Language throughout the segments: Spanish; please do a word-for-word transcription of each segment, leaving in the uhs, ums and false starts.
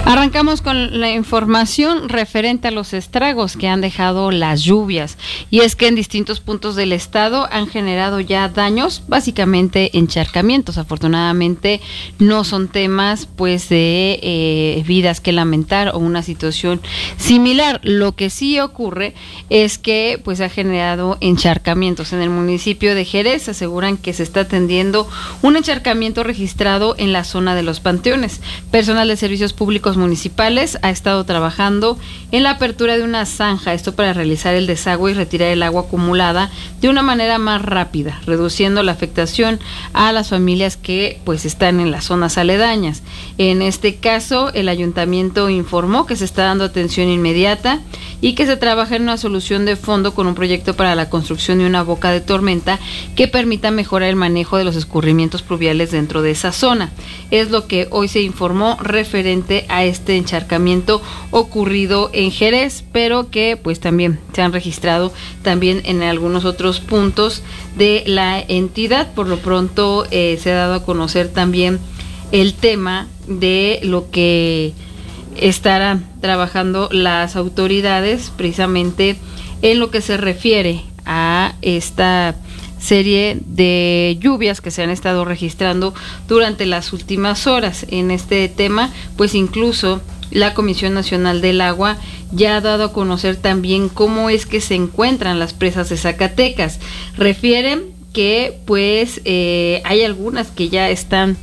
Arrancamos con la información referente a los estragos que han dejado las lluvias, y es que en distintos puntos del estado han generado ya daños, básicamente encharcamientos. Afortunadamente no son temas pues de eh, vidas que lamentar o una situación similar. Lo que sí ocurre es que pues ha generado encharcamientos en el municipio de Jerez. Aseguran que se está atendiendo un encharcamiento registrado en la zona de los panteones. Personal de servicios públicos municipales ha estado trabajando en la apertura de una zanja, esto para realizar el desagüe y retirar el agua acumulada de una manera más rápida, reduciendo la afectación a las familias que pues están en las zonas aledañas. En este caso, el ayuntamiento informó que se está dando atención inmediata y que se trabaja en una solución de fondo con un proyecto para la construcción de una boca de tormenta que permita mejorar el manejo de los escurrimientos pluviales dentro de esa zona. Es lo que hoy se informó referente a este encharcamiento ocurrido en Jerez, pero que pues también se han registrado también en algunos otros puntos de la entidad. Por lo pronto eh, se ha dado a conocer también el tema de lo que estarán trabajando las autoridades precisamente en lo que se refiere a esta serie de lluvias que se han estado registrando durante las últimas horas. En este tema, pues incluso la Comisión Nacional del Agua ya ha dado a conocer también cómo es que se encuentran las presas de Zacatecas. Refieren que pues eh, hay algunas que ya están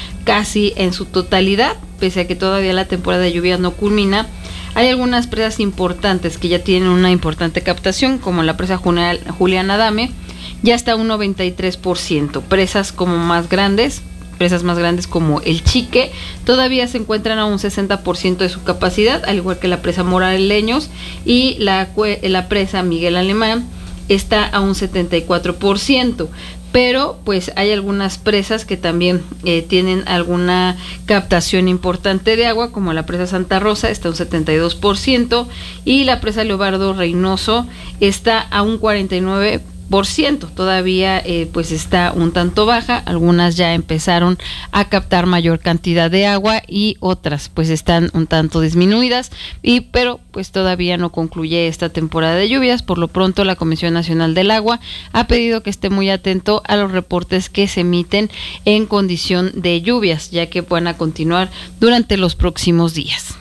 casi en su totalidad, pese a que todavía la temporada de lluvias no culmina. Hay algunas presas importantes que ya tienen una importante captación, como la presa Julián Adame, ya está a un noventa y tres por ciento. Presas como más grandes, presas más grandes como el Chique, todavía se encuentran a un sesenta por ciento de su capacidad, al igual que la presa Moraleños, y la, la presa Miguel Alemán está a un setenta y cuatro por ciento. Pero pues hay algunas presas que también eh, tienen alguna captación importante de agua, como la presa Santa Rosa está a un setenta y dos por ciento y la presa Leobardo Reynoso está a un cuarenta y nueve por ciento. Por ciento, todavía eh, pues está un tanto baja. Algunas ya empezaron a captar mayor cantidad de agua y otras pues están un tanto disminuidas, y pero pues todavía no concluye esta temporada de lluvias. Por lo pronto, la Comisión Nacional del Agua ha pedido que esté muy atento a los reportes que se emiten en condición de lluvias, ya que van a continuar durante los próximos días.